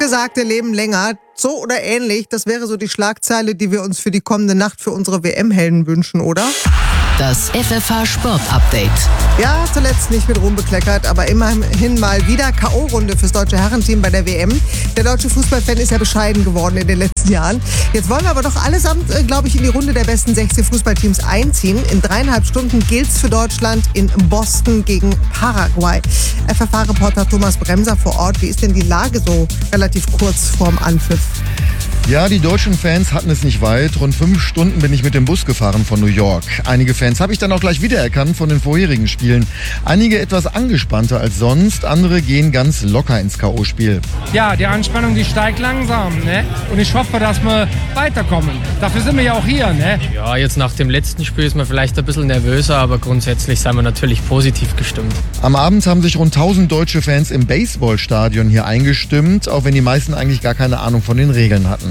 Totgesagte leben länger. So oder ähnlich, das wäre so die Schlagzeile, die wir uns für die kommende Nacht für unsere WM-Helden wünschen, oder? Das FFH Sport Update. Ja, zuletzt nicht mit Ruhm bekleckert, aber immerhin mal wieder K.O.-Runde fürs deutsche Herrenteam bei der WM. Der deutsche Fußballfan ist ja bescheiden geworden in den letzten Jahren. Jetzt wollen wir aber doch allesamt, glaube ich, in die Runde der besten 16 Fußballteams einziehen. In 3,5 Stunden gilt's für Deutschland in Boston gegen Paraguay. FFH-Reporter Thomas Bremser vor Ort. Wie ist denn die Lage so relativ kurz vorm Anpfiff? Ja, die deutschen Fans hatten es nicht weit. Rund 5 Stunden bin ich mit dem Bus gefahren von New York. Einige Fans habe ich dann auch gleich wiedererkannt von den vorherigen Spielen. Einige etwas angespannter als sonst, andere gehen ganz locker ins K.O.-Spiel. Ja, die Anspannung, die steigt langsam, ne? Und ich hoffe, dass wir weiterkommen. Dafür sind wir ja auch hier, ne? Ja, jetzt nach dem letzten Spiel ist man vielleicht ein bisschen nervöser, aber grundsätzlich sind wir natürlich positiv gestimmt. Am Abend haben sich rund 1000 deutsche Fans im Baseballstadion hier eingestimmt, auch wenn die meisten eigentlich gar keine Ahnung von den Regeln hatten.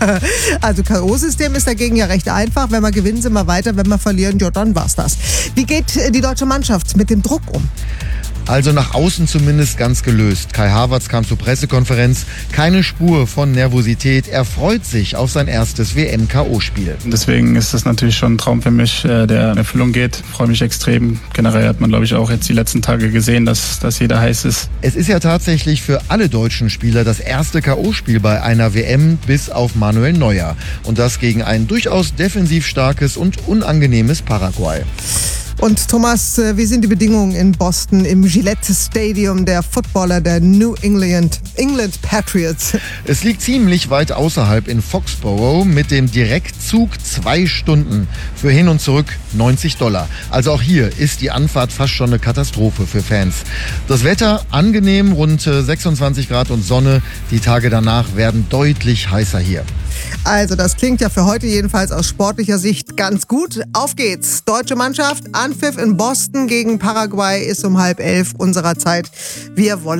Also K.O.-System ist dagegen ja recht einfach. Wenn wir gewinnen, sind wir weiter. Wenn wir verlieren, ja, dann war's das. Wie geht die deutsche Mannschaft mit dem Druck um? Also nach außen zumindest ganz gelöst. Kai Havertz kam zur Pressekonferenz. Keine Spur von Nervosität. Er freut sich auf sein erstes WM-K.O.-Spiel. Deswegen ist das natürlich schon ein Traum für mich, der in Erfüllung geht. Ich freue mich extrem. Generell hat man, glaube ich, auch jetzt die letzten Tage gesehen, dass jeder heiß ist. Es ist ja tatsächlich für alle deutschen Spieler das erste K.O.-Spiel bei einer WM bis auf Manuel Neuer. Und das gegen ein durchaus defensiv starkes und unangenehmes Paraguay. Und Thomas, wie sind die Bedingungen in Boston im Gillette Stadium der Footballer der New England Patriots? Es liegt ziemlich weit außerhalb in Foxborough mit dem Direktzug 2 Stunden. Für hin und zurück $90. Also auch hier ist die Anfahrt fast schon eine Katastrophe für Fans. Das Wetter angenehm, rund 26 Grad und Sonne. Die Tage danach werden deutlich heißer hier. Also das klingt ja für heute jedenfalls aus sportlicher Sicht ganz gut. Auf geht's. Deutsche Mannschaft, Anpfiff in Boston gegen Paraguay ist um 10:30 unserer Zeit. Wir wollen